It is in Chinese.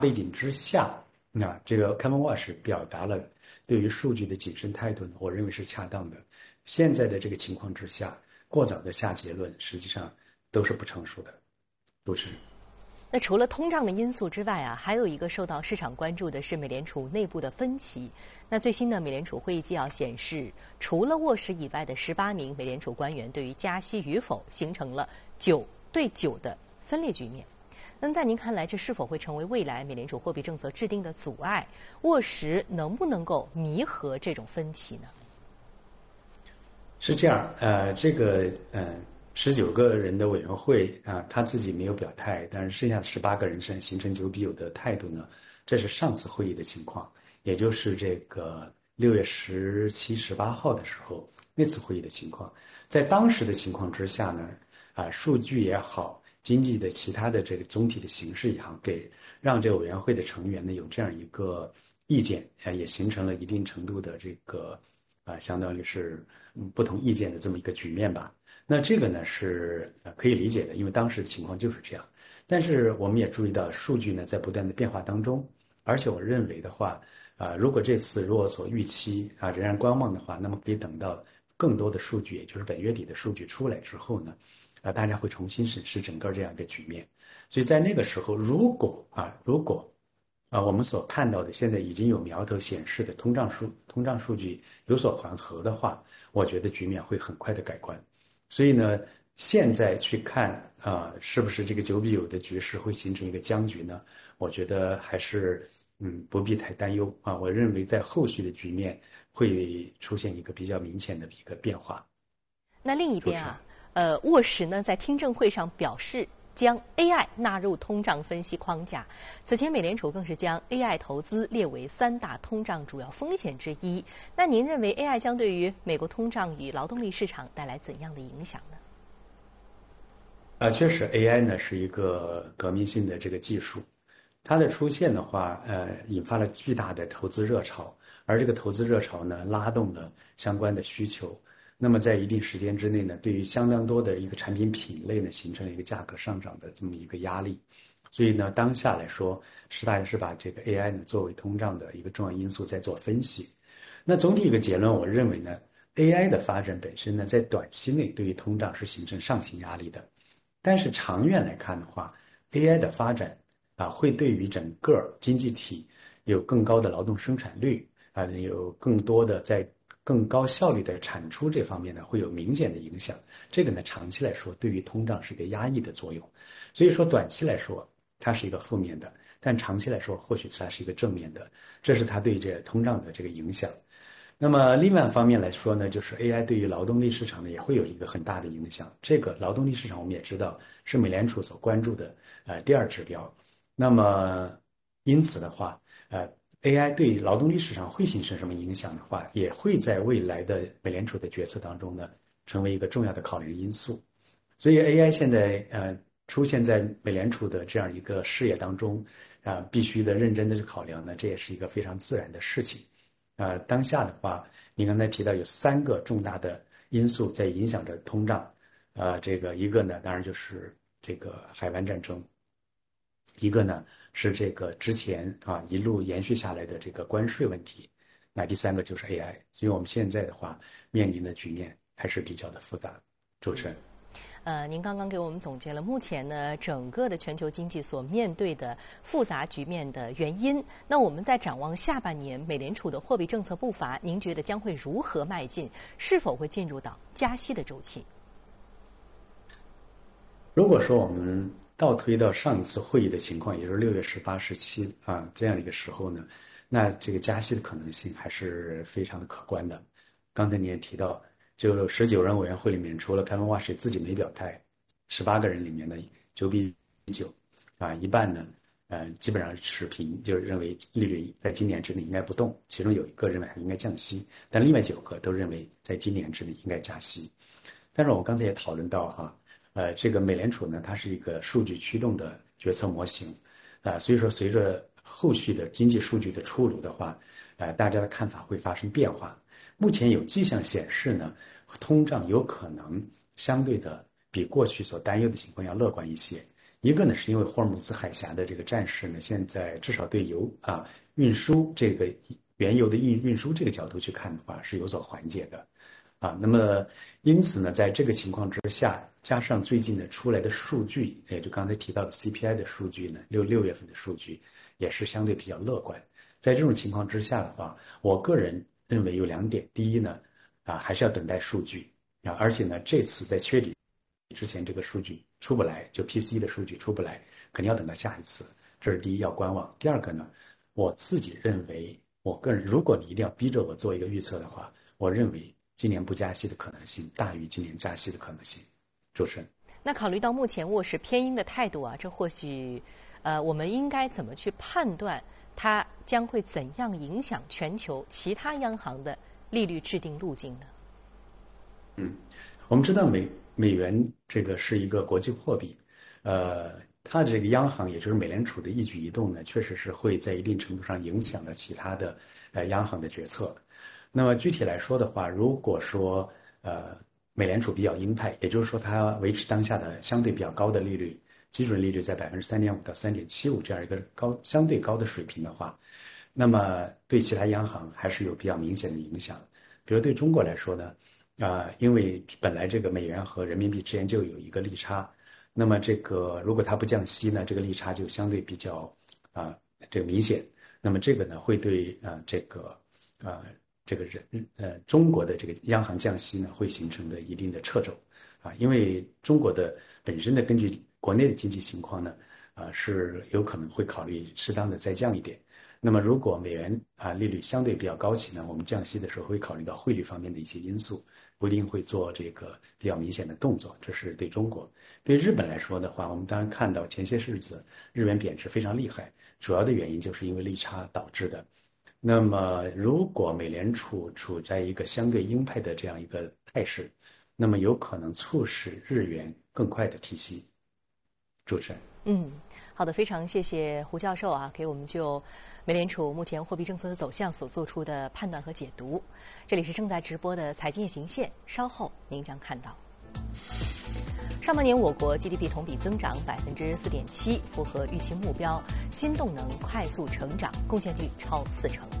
背景之下，那这个 Kevin Walsh 表达了对于数据的谨慎态度呢，我认为是恰当的。现在的这个情况之下，过早的下结论，实际上都是不成熟的。主持人。 那除了通胀的因素之外啊，还有一个受到市场关注的是美联储内部的分歧。那最新的美联储会议纪要显示，除了沃什以外的18名美联储官员对于加息与否形成了9-9的分裂局面。那么在您看来，这是否会成为未来美联储货币政策制定的阻碍？沃什能不能够弥合这种分歧呢？ 是这样，19个人的委员会他自己没有表态，但是剩下的18个人形成9-9的态度呢，这是上次会议的情况，也就是这个6月17、18号的时候那次会议的情况。在当时的情况之下呢，数据也好，经济的其他的这个总体的形势也好，让这个委员会的成员呢有这样一个意见，也形成了一定程度的这个相当于是不同意见的这么一个局面吧。那这个呢是可以理解的，因为当时的情况就是这样。但是我们也注意到数据呢在不断的变化当中，而且我认为的话，如果这次如我所预期仍然观望的话，那么可以等到更多的数据，也就是本月底的数据出来之后呢，大家会重新审视整个这样一个局面。所以在那个时候，如果我们所看到的现在已经有苗头显示的通胀数据有所缓和的话，我觉得局面会很快的改观。所以呢，现在去看是不是这个9-9的局势会形成一个僵局呢？我觉得还是不必太担忧我认为在后续的局面会出现一个比较明显的一个变化。 那另一边沃什呢在听证会上表示，将 AI 纳入通胀分析框架。此前，美联储更是将 AI 投资列为3大通胀主要风险之一。那您认为 AI 将对于美国通胀与劳动力市场带来怎样的影响呢？ 确实 AI 呢是一个革命性的这个技术，它的出现的话，引发了巨大的投资热潮，而这个投资热潮呢，拉动了相关的需求。那么在一定时间之内呢，对于相当多的一个产品品类呢，形成了一个价格上涨的这么一个压力。所以呢，当下来说，大家是把这个 AI 呢作为通胀的一个重要因素在做分析。那总体一个结论，我认为呢 ，AI 的发展本身呢，在短期内对于通胀是形成上行压力的。但是长远来看的话 ，AI 的发展会对于整个经济体有更高的劳动生产率有更多的在更高效率的产出这方面呢，会有明显的影响。这个呢，长期来说对于通胀是一个压抑的作用。所以说，短期来说它是一个负面的，但长期来说或许它是一个正面的，这是它对这通胀的这个影响。那么另外一方面来说呢，就是 AI 对于劳动力市场呢也会有一个很大的影响。这个劳动力市场我们也知道是美联储所关注的第二指标。那么因此的话AI 对劳动力市场会形成什么影响的话，也会在未来的美联储的决策当中呢成为一个重要的考虑因素。所以 AI 现在出现在美联储的这样一个视野当中必须的认真的去考量呢，这也是一个非常自然的事情。当下的话，您刚才提到有3个重大的因素在影响着通胀，这个一个呢，当然就是这个海湾战争，一个呢是这个之前一路延续下来的这个关税问题，那第3个就是 AI。所以我们现在的话面临的局面还是比较的复杂。主持人。 您刚刚给我们总结了目前呢整个的全球经济所面对的复杂局面的原因。那我们在展望下半年美联储的货币政策步伐，您觉得将会如何迈进？是否会进入到加息的周期？ 如果说我们倒推到上一次会议的情况，也就是6月18、17这样的一个时候呢，那这个加息的可能性还是非常的可观的。刚才你也提到，就19人委员会里面，除了Kevin Walsh自己没表态，18个人里面的9-9一半呢，基本上持平，就是认为利率在今年之内应该不动，其中有1个认为还应该降息，但另外9个都认为在今年之内应该加息。但是我刚才也讨论到这个美联储呢，它是一个数据驱动的决策模型所以说随着后续的经济数据的出炉的话大家的看法会发生变化。目前有迹象显示呢，通胀有可能相对的比过去所担忧的情况要乐观一些， 一个呢是因为霍尔木兹海峡的这个战事呢，现在至少对运输这个原油的运输这个角度去看的话是有所缓解的。那么因此呢，在这个情况之下，加上最近的出来的数据，也就刚才提到的 CPI 的数据呢，六月份的数据也是相对比较乐观。在这种情况之下的话，我个人认为有2点。第一呢，还是要等待数据而且呢，这次在7月底之前这个数据出不来，就 PCE 的数据出不来，肯定要等到下一次。这是第一，要观望。第二个呢，我自己认为，我个人，如果你一定要逼着我做一个预测的话，我认为今年不加息的可能性大于今年加息的可能性。主持人， 那考虑到目前沃氏偏鹰的态度这或许，我们应该怎么去判断它将会怎样影响全球其他央行的利率制定路径呢？ 我们知道美元这个是一个国际货币，它的这个央行也就是美联储的一举一动呢，确实是会在一定程度上影响了其他的央行的决策。那么具体来说的话，如果说美联储比较鹰派，也就是说它维持当下的相对比较高的利率，基准利率在3.5%到3.75%这样一个相对高的水平的话，那么对其他央行还是有比较明显的影响。比如对中国来说呢，因为本来这个美元和人民币之间就有一个利差，那么这个如果它不降息呢，这个利差就相对比较这个明显。那么这个呢会对中国的这个央行降息呢会形成的一定的掣肘因为中国的本身的根据国内的经济情况呢是有可能会考虑适当的再降一点。那么如果美元利率相对比较高企呢，我们降息的时候会考虑到汇率方面的一些因素，不一定会做这个比较明显的动作。这是对中国。对日本来说的话，我们当然看到前些日子日元贬值非常厉害，主要的原因就是因为利差导致的。那么如果美联储处在一个相对鹰派的这样一个态势，那么有可能促使日元更快的提息。主持人。 好的，非常谢谢胡教授给我们就美联储目前货币政策的走向所做出的判断和解读。这里是正在直播的财经夜行线，稍后您将看到。上半年我国 GDP 同比增长4.7%，符合预期目标，新动能快速成长，贡献率超40%。